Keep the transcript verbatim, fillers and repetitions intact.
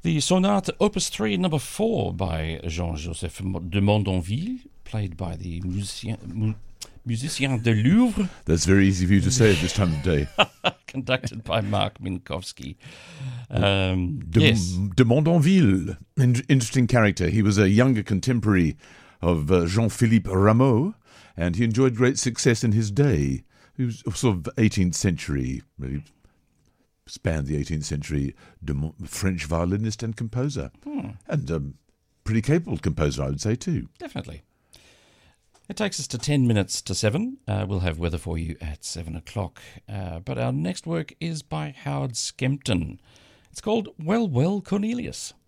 The Sonate Opus three, number four, by Jean-Joseph de Mondonville, played by the musicien, mu, musicien de Louvre. That's very easy for you to say at this time of day. Conducted by Mark Minkowski. Um, de, yes. de Mondonville, in, interesting character. He was a younger contemporary of uh, Jean-Philippe Rameau, and he enjoyed great success in his day. He was sort of eighteenth century, really spanned the eighteenth century, French violinist and composer. Hmm. And um, pretty capable composer, I would say, too. Definitely. It takes us to ten minutes to seven. Uh, we'll have weather for you at seven o'clock. Uh, but our next work is by Howard Skempton. It's called Well, Well, Cornelius.